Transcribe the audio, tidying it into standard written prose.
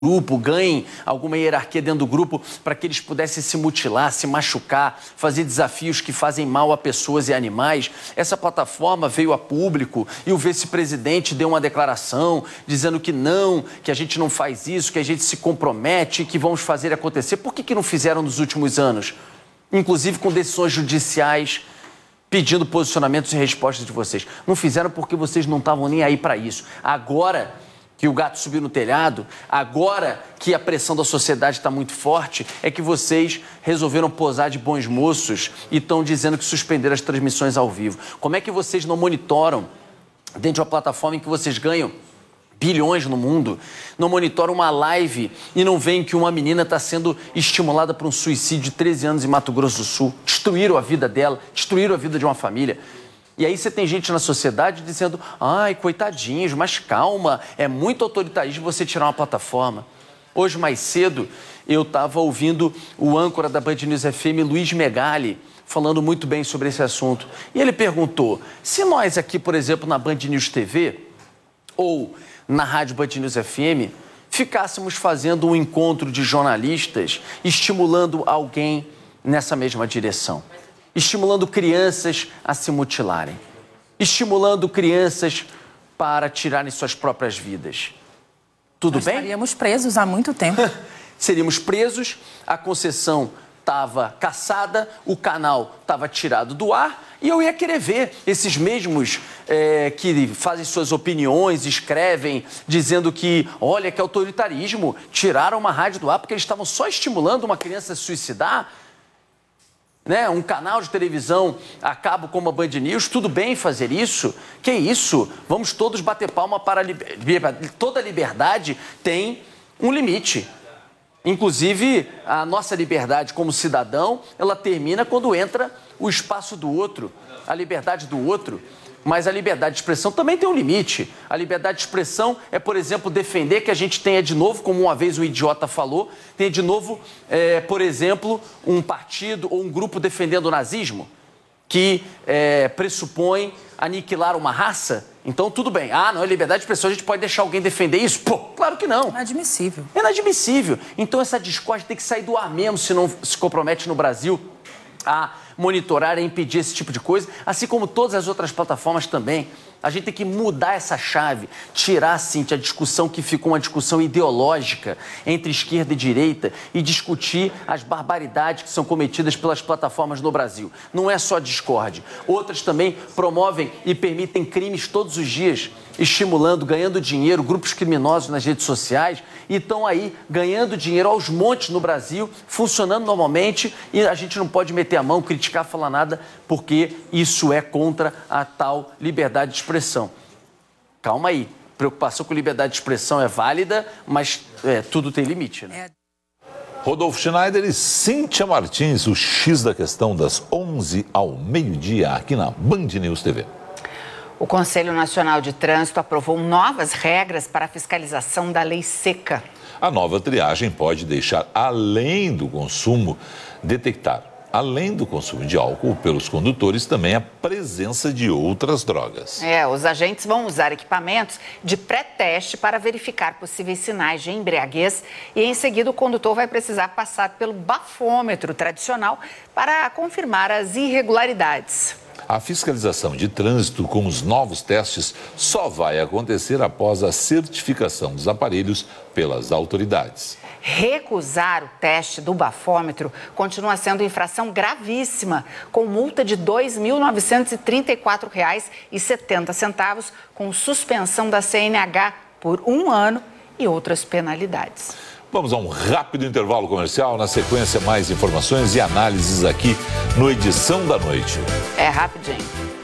grupo, ganhem alguma hierarquia dentro do grupo para que eles pudessem se mutilar, se machucar, fazer desafios que fazem mal a pessoas e animais. Essa plataforma veio a público e o vice-presidente deu uma declaração dizendo que não, que a gente não faz isso, que a gente se compromete, que vamos fazer acontecer. Por que não fizeram nos últimos anos? Inclusive com decisões judiciais pedindo posicionamentos e respostas de vocês. Não fizeram porque vocês não estavam nem aí para isso. Agora que o gato subiu no telhado, agora que a pressão da sociedade está muito forte, é que vocês resolveram posar de bons moços e estão dizendo que suspenderam as transmissões ao vivo. Como é que vocês não monitoram, dentro de uma plataforma em que vocês ganham bilhões no mundo, não monitoram uma live e não veem que uma menina está sendo estimulada por um suicídio de 13 anos em Mato Grosso do Sul? Destruíram a vida dela, destruíram a vida de uma família. E aí você tem gente na sociedade dizendo, ai, coitadinhos, mas calma, é muito autoritarismo você tirar uma plataforma. Hoje, mais cedo, eu estava ouvindo o âncora da Band News FM, Luiz Megali, falando muito bem sobre esse assunto. E ele perguntou, se nós aqui, por exemplo, na Band News TV, ou na Rádio Band News FM, ficássemos fazendo um encontro de jornalistas, estimulando alguém nessa mesma direção. Estimulando crianças a se mutilarem, estimulando crianças para tirarem suas próprias vidas. Tudo bem? Estaríamos presos há muito tempo. Seríamos presos, a concessão estava cassada, o canal estava tirado do ar e eu ia querer ver esses mesmos que fazem suas opiniões, escrevem, dizendo que, olha, que autoritarismo, tiraram uma rádio do ar porque eles estavam só estimulando uma criança a se suicidar. Né? Um canal de televisão a cabo como a Band News, tudo bem fazer isso? Que isso? Vamos todos bater palma para toda liberdade tem um limite. Inclusive, a nossa liberdade como cidadão, ela termina quando entra o espaço do outro, a liberdade do outro. Mas a liberdade de expressão também tem um limite. A liberdade de expressão é, por exemplo, defender que a gente tenha de novo, como uma vez o idiota falou, tenha de novo, por exemplo, um partido ou um grupo defendendo o nazismo, que pressupõe aniquilar uma raça. Então, tudo bem. Ah, não é liberdade de expressão, a gente pode deixar alguém defender isso? Pô, claro que não. Inadmissível. É inadmissível. Então, essa discórdia tem que sair do ar mesmo, se não se compromete no Brasil a monitorar e impedir esse tipo de coisa, assim como todas as outras plataformas também. A gente tem que mudar essa chave, tirar, Cíntia, a discussão que ficou uma discussão ideológica entre esquerda e direita e discutir as barbaridades que são cometidas pelas plataformas no Brasil. Não é só discórdia. Outras também promovem e permitem crimes todos os dias, estimulando, ganhando dinheiro, grupos criminosos nas redes sociais e estão aí ganhando dinheiro aos montes no Brasil, funcionando normalmente e a gente não pode meter a mão, criticar, falar nada, porque isso é contra a tal liberdade de expressão. Calma aí, preocupação com liberdade de expressão é válida, mas tudo tem limite, né? Rodolfo Schneider e Cíntia Martins, o X da questão das 11 ao meio-dia aqui na Band News TV. O Conselho Nacional de Trânsito aprovou novas regras para a fiscalização da lei seca. A nova triagem pode deixar, além do consumo de álcool pelos condutores, também a presença de outras drogas. Os agentes vão usar equipamentos de pré-teste para verificar possíveis sinais de embriaguez e, em seguida, o condutor vai precisar passar pelo bafômetro tradicional para confirmar as irregularidades. A fiscalização de trânsito com os novos testes só vai acontecer após a certificação dos aparelhos pelas autoridades. Recusar o teste do bafômetro continua sendo infração gravíssima, com multa de R$ 2.934,70, com suspensão da CNH por 1 ano e outras penalidades. Vamos a um rápido intervalo comercial. Na sequência, mais informações e análises aqui no Edição da Noite. É rapidinho.